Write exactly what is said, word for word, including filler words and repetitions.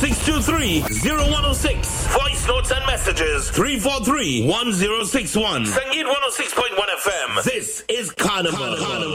six two three, zero one zero six. Voice notes and messages three four three, one zero six one. Sangeet one oh six point one F M. This is Carnival. Carnival.